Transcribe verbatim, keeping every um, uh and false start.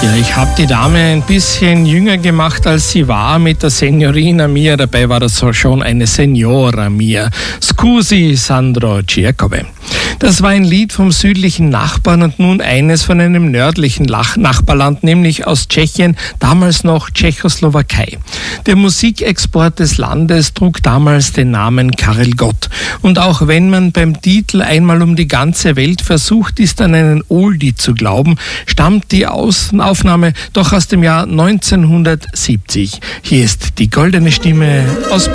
Ja, ich habe die Dame ein bisschen jünger gemacht, als sie war, mit der Signorina Mia. Dabei war das schon eine Signora Mia. Scusi, Sandro Giacobbe. Das war ein Lied vom südlichen Nachbarn und nun eines von einem nördlichen Lach- Nachbarland, nämlich aus Tschechien, damals noch Tschechoslowakei. Der Musikexport des Landes trug damals den Namen Karel Gott. Und auch wenn man beim Titel einmal um die ganze Welt versucht ist, an einen Oldie zu glauben, stammt die Außenaufnahme doch aus dem Jahr neunzehnhundertsiebzig. Hier ist die goldene Stimme aus